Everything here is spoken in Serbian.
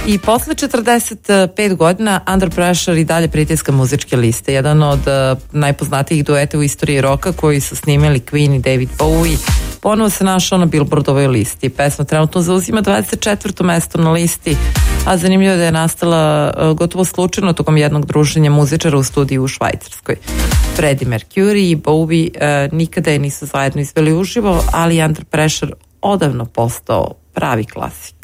I posle 45 godina Under Pressure i dalje pritiska muzičke liste. Jedan od najpoznatijih dueta u istoriji roka koji su snimali Queen i David Bowie ponovo se našao na Billboardovoj listi. Pesma trenutno zauzima 24. mesto na listi, a zanimljivo da je nastala gotovo slučajno tokom jednog druženja muzičara u studiju u Švajcarskoj. Freddie Mercury i Bowie nikada je nisu zajedno izveli uživo, ali Under Pressure odavno postao pravi klasik.